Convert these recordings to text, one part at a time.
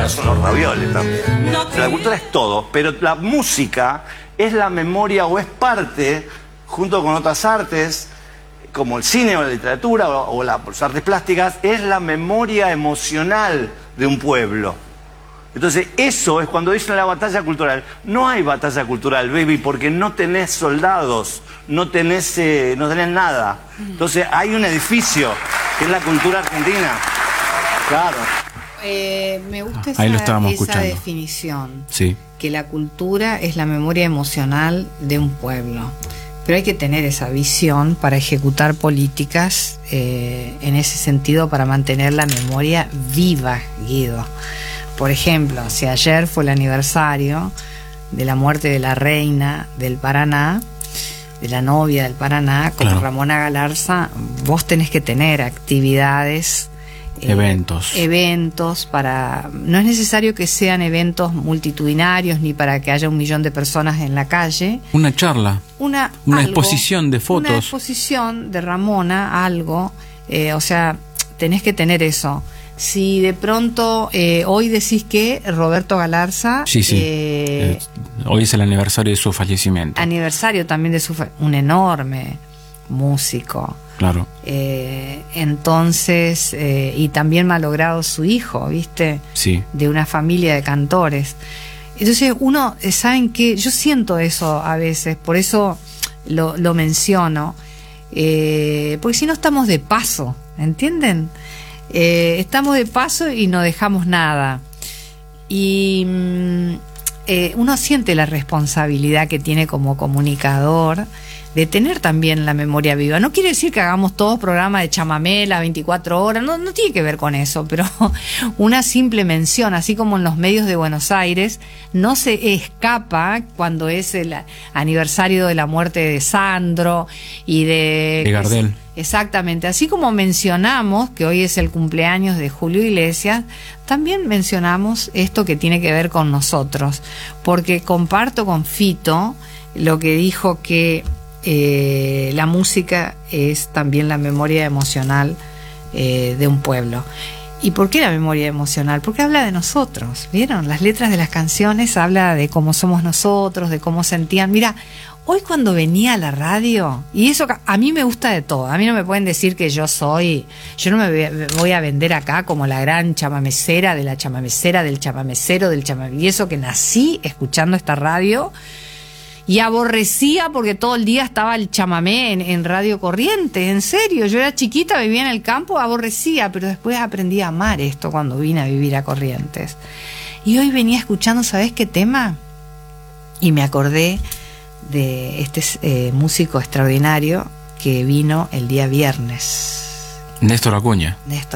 cultura son los ravioles también. La cultura es todo, pero la música es la memoria o es parte, junto con otras artes, como el cine o la literatura o las artes plásticas, es la memoria emocional de un pueblo. Entonces eso es cuando dicen la batalla cultural. No hay batalla cultural, baby, porque no tenés soldados, no tenés nada. Entonces hay un edificio, que es la cultura argentina. Claro. Me gusta esa definición. Sí. Que la cultura es la memoria emocional de un pueblo. Pero hay que tener esa visión para ejecutar políticas en ese sentido, para mantener la memoria viva, Guido. Por ejemplo, si ayer fue el aniversario de la muerte de la reina del Paraná, de la novia del Paraná, como claro. Ramona Galarza, vos tenés que tener actividades, eventos para... No es necesario que sean eventos multitudinarios ni para que haya 1 millón de personas en la calle. Una charla, una exposición de fotos. Una exposición de Ramona, algo. O sea, tenés que tener eso. Si de pronto hoy decís que Roberto Galarza... Sí. Hoy es el aniversario de su fallecimiento. Aniversario también de un enorme músico. Claro. Entonces, y también malogrado su hijo, ¿viste? Sí. De una familia de cantores. Entonces uno, ¿saben qué? Yo siento eso a veces, por eso lo menciono, porque si no estamos de paso, ¿entienden? Estamos de paso y no dejamos nada. Y uno siente la responsabilidad que tiene como comunicador de tener también la memoria viva. No quiere decir que hagamos todos programas de chamamé las 24 horas, no tiene que ver con eso, pero una simple mención, así como en los medios de Buenos Aires, no se escapa cuando es el aniversario de la muerte de Sandro y de Gardel. Exactamente, así como mencionamos que hoy es el cumpleaños de Julio Iglesias, también mencionamos esto que tiene que ver con nosotros, porque comparto con Fito lo que dijo que la música es también la memoria emocional de un pueblo. ¿Y por qué la memoria emocional? Porque habla de nosotros, ¿vieron? Las letras de las canciones habla de cómo somos nosotros, de cómo sentían. Mira, hoy cuando venía a la radio, y eso a mí me gusta de todo, a mí no me pueden decir que yo no me voy a vender acá como la gran chamamecera de la chamamecera del chamamecero del chamamecero, y eso que nací escuchando esta radio, y aborrecía porque todo el día estaba el chamamé en Radio Corrientes, en serio, yo era chiquita, vivía en el campo, aborrecía, pero después aprendí a amar esto cuando vine a vivir a Corrientes. Y hoy venía escuchando, ¿sabés qué tema? Y me acordé de este músico extraordinario que vino el día viernes. Néstor Acuña.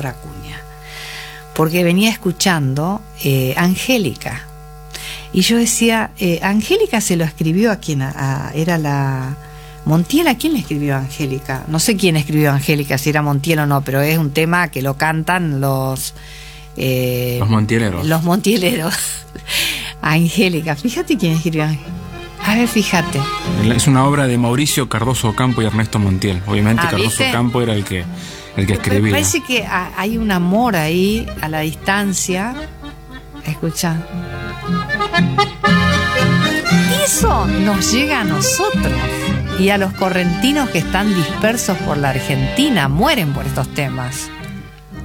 Porque venía escuchando Angélica. Y yo decía, Angélica se lo escribió a quien era la Montiel. ¿A quién le escribió Angélica? No sé quién escribió Angélica, si era Montiel o no, pero es un tema que lo cantan los Montieleros. Los Montieleros. Angélica, fíjate quién escribió Angélica. A ver, fíjate. Es una obra de Mauricio Cardoso Ocampo y Ernesto Montiel. Obviamente Cardoso ¿viste? Ocampo era el que escribía. Me parece que hay un amor ahí a la distancia. Escucha. Y eso nos llega a nosotros y a los correntinos que están dispersos por la Argentina, mueren por estos temas.